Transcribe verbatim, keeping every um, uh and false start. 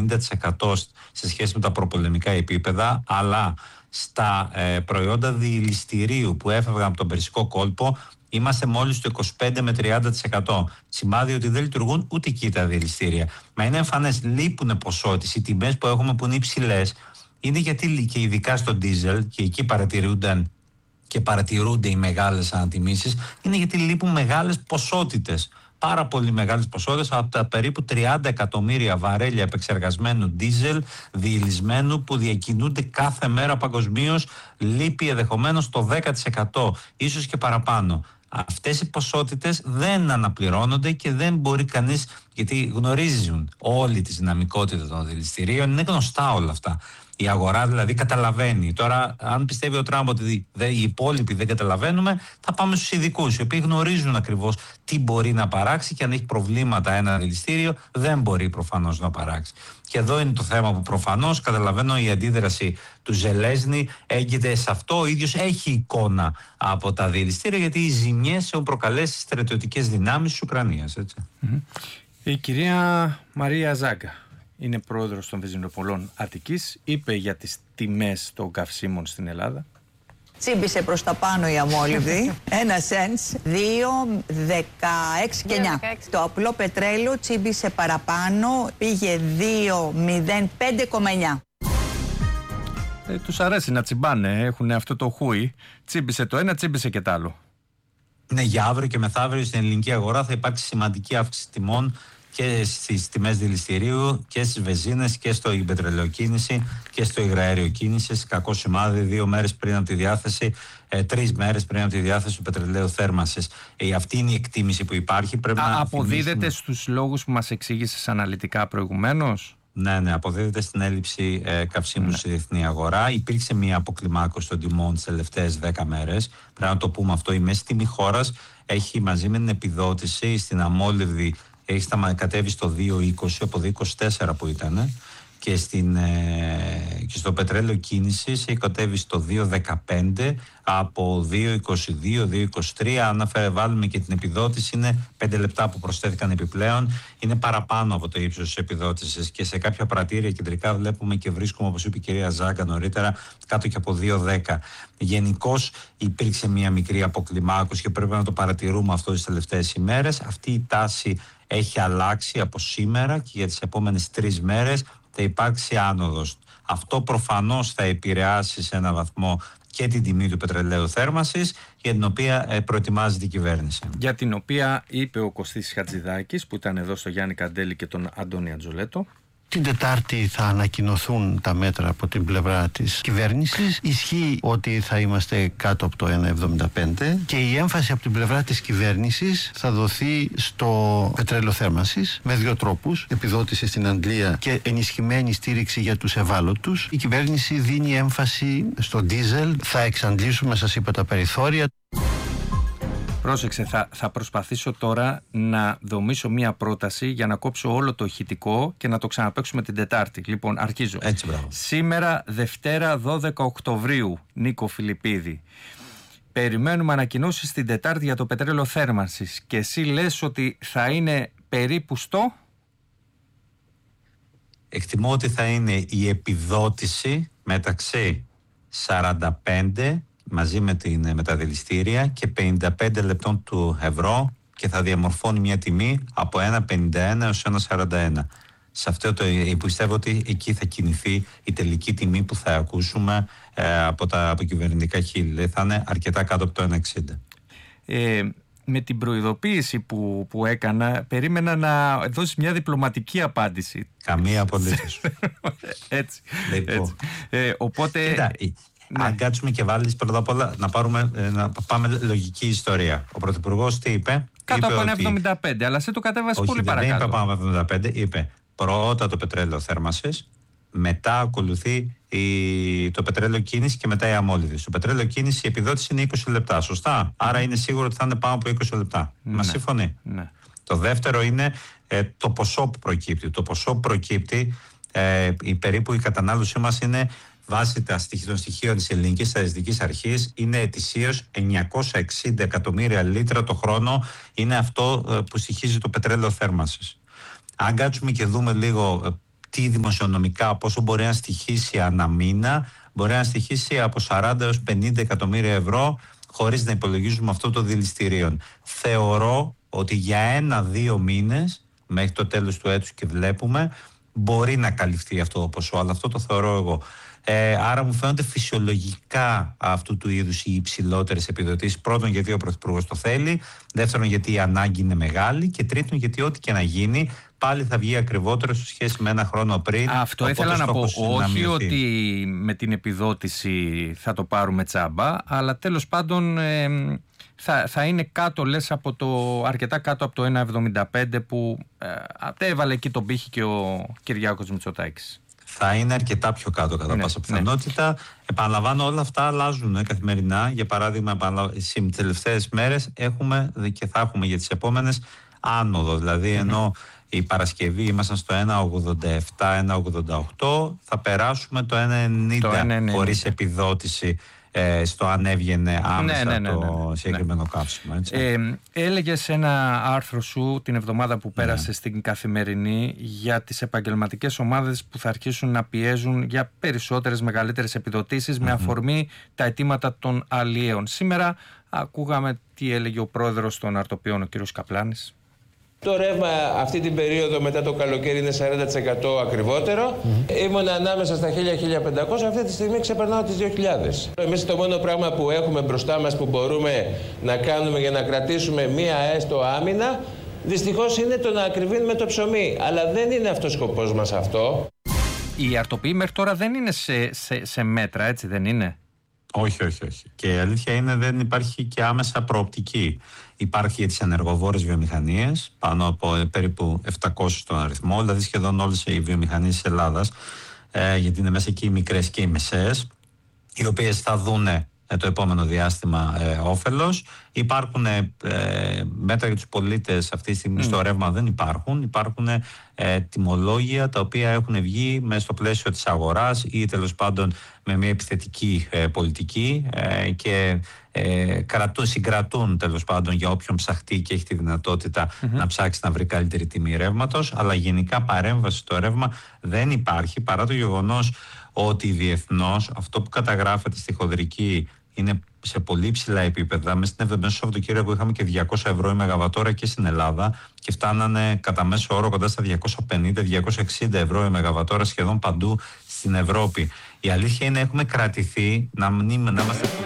πενήντα τοις εκατό σε σχέση με τα προπολεμικά επίπεδα, αλλά στα ε, προϊόντα διυλιστηρίου που έφευγαν από τον Περσικό κόλπο είμαστε μόλις το είκοσι πέντε με τριάντα τοις εκατό. Σημάδι ότι δεν λειτουργούν ούτε εκεί τα διυλιστήρια. Μα είναι εμφανές, λείπουν ποσότητες. Οι τιμές που έχουμε που είναι υψηλές είναι γιατί και ειδικά στο ντίζελ, και εκεί παρατηρούνταν και παρατηρούνται οι μεγάλες ανατιμήσεις, είναι γιατί λείπουν μεγάλες ποσότητες. Πάρα πολύ μεγάλες ποσότητες από τα περίπου τριάντα εκατομμύρια βαρέλια επεξεργασμένου ντίζελ διυλισμένου που διακινούνται κάθε μέρα παγκοσμίως, λείπει ενδεχομένως το δέκα τοις εκατό, ίσως και παραπάνω. Αυτές οι ποσότητες δεν αναπληρώνονται και δεν μπορεί κανείς, γιατί γνωρίζουν όλη τη δυναμικότητα των διυλιστηρίων, είναι γνωστά όλα αυτά. Η αγορά δηλαδή καταλαβαίνει. Τώρα, αν πιστεύει ο Τραμπ ότι οι υπόλοιποι δεν καταλαβαίνουμε, θα πάμε στους ειδικούς, οι οποίοι γνωρίζουν ακριβώς τι μπορεί να παράξει και αν έχει προβλήματα ένα διυλιστήριο, δεν μπορεί προφανώς να παράξει. Και εδώ είναι το θέμα που προφανώς καταλαβαίνω η αντίδραση του Ζελέσνη έγκυται σε αυτό. Ο ίδιος έχει εικόνα από τα διυλιστήρια, γιατί οι ζημιές έχουν προκαλέσει στρατιωτικές δυνάμεις της Ουκρανίας. Έτσι. Mm-hmm. Η κυρία Μαρία Ζάγκα είναι πρόεδρος των Βενζινοπολών Αττικής, είπε για τις τιμές των καυσίμων στην Ελλάδα. Τσίμπησε προς τα πάνω η αμόλυβδη, ένα σέντς, δύο δεκαέξι και εννιά. Το απλό πετρέλαιο τσίμπησε παραπάνω, πήγε δύο μηδέν πέντε κόμμα εννιά. Ε, τους αρέσει να τσιμπάνε, έχουν αυτό το χούι, τσίμπησε το ένα, τσίμπησε και το άλλο. Ναι, για αύριο και μεθαύριο στην ελληνική αγορά θα υπάρξει σημαντική αύξηση τιμών και στις τιμές δηληστηρίου και στις βενζίνες και στο πετρελαιοκίνηση και στο υγραέριο κίνηση. Κακό σημάδι, δύο μέρες πριν από τη διάθεση, ε, τρεις μέρες πριν από τη διάθεση του πετρελαίου θέρμανσης. Ε, αυτή είναι η εκτίμηση που υπάρχει. Πρέπει Α, να αποδίδεται θυμίσουμε... στους λόγους που μας εξήγησες αναλυτικά προηγουμένως. Ναι, ναι, αποδίδεται στην έλλειψη ε, καυσίμου ναι. στη διεθνή αγορά. Υπήρξε μια αποκλιμάκωση των τιμών τις τελευταίες δέκα μέρες. Πρέπει να το πούμε αυτό. Η μέση τιμή χώρας έχει μαζί με την επιδότηση στην αμόλυβδη. Έχει κατέβει στο δύο είκοσι από δύο είκοσι τέσσερα που ήταν και, στην, ε, και στο πετρέλαιο κίνησης έχει κατέβει στο δύο δεκαπέντε από δύο είκοσι δύο, δύο είκοσι τρία. Αν βάλουμε και την επιδότηση, είναι πέντε λεπτά που προσθέθηκαν επιπλέον, είναι παραπάνω από το ύψος της επιδότησης και σε κάποια πρατήρια κεντρικά βλέπουμε και βρίσκουμε, όπως είπε η κυρία Ζάγκα νωρίτερα, κάτω και από δύο δέκα. Γενικώς υπήρξε μια μικρή αποκλιμάκωση και πρέπει να το παρατηρούμε αυτό τις τελευταίες ημέρες. Αυτή η τάση έχει αλλάξει από σήμερα και για τις επόμενες τρεις μέρες θα υπάρξει άνοδος. Αυτό προφανώς θα επηρεάσει σε έναν βαθμό και την τιμή του πετρελαίου θέρμανσης, για την οποία προετοιμάζεται η κυβέρνηση. Για την οποία είπε ο Κωστής Χατζηδάκης, που ήταν εδώ στο Γιάννη Καντέλη και τον Αντώνη Ατζολέτο. Την Τετάρτη θα ανακοινωθούν τα μέτρα από την πλευρά της κυβέρνησης. Ισχύει ότι θα είμαστε κάτω από το ένα εβδομήντα πέντε και η έμφαση από την πλευρά της κυβέρνησης θα δοθεί στο πετρέλαιο θέρμανσης με δύο τρόπους. Επιδότηση στην Αγγλία και ενισχυμένη στήριξη για τους ευάλωτους. Η κυβέρνηση δίνει έμφαση στο ντίζελ. Θα εξαντλήσουμε, σας είπα, τα περιθώρια. Πρόσεξε, θα, θα προσπαθήσω τώρα να δομήσω μία πρόταση για να κόψω όλο το ηχητικό και να το ξαναπαίξουμε την Τετάρτη. Λοιπόν, αρχίζω. Έτσι, μπράβο. Σήμερα, Δευτέρα, δώδεκα Οκτωβρίου, Νίκο Φιλιππίδη. Περιμένουμε ανακοινώσεις την Τετάρτη για το πετρέλαιο θέρμανσης και εσύ λες ότι θα είναι περίπου στο... Εκτιμώ ότι θα είναι η επιδότηση μεταξύ σαράντα πέντε μαζί με, την, με τα δηληστήρια και πενήντα πέντε λεπτών του ευρώ και θα διαμορφώνει μια τιμή από ένα πενήντα ένα έως ένα σαράντα ένα. Σε αυτό το πιστεύω ότι εκεί θα κινηθεί η τελική τιμή που θα ακούσουμε ε, από τα από κυβερνητικά χείλη. Θα είναι αρκετά κάτω από το ένα εξήντα. Ε, με την προειδοποίηση που, που έκανα, περίμενα να δώσει μια διπλωματική απάντηση. Καμία απολύτως. έτσι. Λοιπόν. έτσι. Ε, οπότε... Κοίτα, ναι. Αν κάτσουμε και βάλεις πρώτα απ' όλα να, πάρουμε, να πάμε λογική ιστορία. Ο Πρωθυπουργός τι είπε? Κάτω είπε από ένα ότι... εβδομήντα πέντε, αλλά σε το κατέβασε πολύ παρακάτω. Όχι, δεν είπε πάνω από εβδομήντα πέντε, είπε πρώτα το πετρέλαιο θέρμανσης, μετά ακολουθεί η... το πετρέλαιο κίνηση και μετά η αμόλυβδη. Στο πετρέλαιο κίνηση η επιδότηση είναι είκοσι λεπτά, σωστά. Άρα είναι σίγουρο ότι θα είναι πάνω από είκοσι λεπτά. Ναι. Μας συμφωνεί. Ναι. Το δεύτερο είναι ε, το ποσό που προκύπτει. Το ποσό που προκύπτει, ε, η, περίπου η κατανάλωσή μας είναι, βάσει των στοιχείων της Ελληνικής Στατιστικής Αρχής, είναι ετησίως εννιακόσια εξήντα εκατομμύρια λίτρα το χρόνο. Είναι αυτό που στοιχίζει το πετρέλαιο θέρμανσης. Αν κάτσουμε και δούμε λίγο τι δημοσιονομικά, πόσο μπορεί να στοιχήσει ανά μήνα, μπορεί να στοιχήσει από σαράντα έως πενήντα εκατομμύρια ευρώ χωρίς να υπολογίζουμε αυτό το δηληστηρίων. Θεωρώ ότι για ένα-δύο μήνες μέχρι το τέλος του έτους και βλέπουμε μπορεί να καλυφθεί αυτό το ποσό, αλλά αυτό το θεωρώ εγώ. Ε, άρα μου φαίνονται φυσιολογικά αυτού του είδους οι υψηλότερες επιδοτήσεις. Πρώτον, γιατί ο Πρωθυπουργός το θέλει. Δεύτερον, γιατί η ανάγκη είναι μεγάλη. Και τρίτον, γιατί ό,τι και να γίνει πάλι θα βγει ακριβότερο σε σχέση με ένα χρόνο πριν. Αυτό ήθελα να πω. Όχι να ότι με την επιδότηση θα το πάρουμε τσάμπα, αλλά τέλος πάντων ε, θα, θα είναι κάτω, λες, από το, αρκετά κάτω από το ένα εβδομήντα πέντε που ε, έβαλε εκεί τον πύχη και ο Κυριάκος Μητσοτάκης. Θα είναι αρκετά πιο κάτω κατά ναι, πάσα πιθανότητα. Ναι. Επαναλαμβάνω, όλα αυτά αλλάζουν ε, καθημερινά. Για παράδειγμα, τις τελευταίες μέρες έχουμε και θα έχουμε για τις επόμενες άνοδο. Δηλαδή, mm-hmm. ενώ η Παρασκευή ήμασταν στο ένα ογδόντα επτά ένα ογδόντα οκτώ, θα περάσουμε το ένα ενενήντα χωρίς επιδότηση. Ε, στο αν έβγαινε άμεσα ναι, ναι, ναι, ναι, το συγκεκριμένο ναι. καύσιμο. Έτσι. Ε, έλεγες ένα άρθρο σου την εβδομάδα που πέρασε ναι. στην Καθημερινή για τις επαγγελματικές ομάδες που θα αρχίσουν να πιέζουν για περισσότερες, μεγαλύτερες επιδοτήσεις mm-hmm. με αφορμή τα αιτήματα των αλλιέων. Σήμερα ακούγαμε τι έλεγε ο πρόεδρος των αρτοπιών, ο κ. Καπλάνης. Το ρεύμα αυτή την περίοδο μετά το καλοκαίρι είναι σαράντα τοις εκατό ακριβότερο. Mm-hmm. Ήμουν ανάμεσα στα χίλια με χίλια πεντακόσια, αυτή τη στιγμή ξεπερνάω τις δύο χιλιάδες. Εμείς το μόνο πράγμα που έχουμε μπροστά μας που μπορούμε να κάνουμε για να κρατήσουμε μία έστω άμυνα, δυστυχώς είναι το να ακριβίνουμε το ψωμί. Αλλά δεν είναι αυτός ο σκοπός μας αυτό. Οι αρτοποιοί μέχρι τώρα δεν είναι σε, σε, σε μέτρα, έτσι δεν είναι? Όχι, όχι, όχι. Και η αλήθεια είναι δεν υπάρχει και άμεσα προοπτική. Υπάρχει για τις ενεργοβόρες βιομηχανίες, πάνω από περίπου επτακόσιες στον αριθμό, δηλαδή σχεδόν όλες οι βιομηχανίες της Ελλάδας, ε, γιατί είναι μέσα και οι μικρές και οι μεσαίες, οι οποίες θα δούνε το επόμενο διάστημα ε, όφελος. Υπάρχουν ε, μέτρα για τους πολίτες αυτή τη στιγμή mm. στο ρεύμα δεν υπάρχουν. Υπάρχουν ε, τιμολόγια τα οποία έχουν βγει μέσα στο πλαίσιο της αγοράς ή τέλος πάντων με μια επιθετική ε, πολιτική ε, και ε, κρατούν, συγκρατούν τέλος πάντων για όποιον ψαχτεί και έχει τη δυνατότητα mm-hmm. να ψάξει να βρει καλύτερη τιμή ρεύματος. Αλλά γενικά παρέμβαση στο ρεύμα δεν υπάρχει, παρά το γεγονός ότι διεθνώς αυτό που καταγράφεται στη χονδρική είναι σε πολύ ψηλά επίπεδα. Μέσα στην εβδομάδα Σαββατοκύριακο είχαμε και διακόσια ευρώ η μεγαβατόρα και στην Ελλάδα και φτάνανε κατά μέσο όρο κοντά στα διακόσια πενήντα με διακόσια εξήντα ευρώ η μεγαβατόρα σχεδόν παντού στην Ευρώπη. Η αλήθεια είναι έχουμε κρατηθεί να, μην, να είμαστε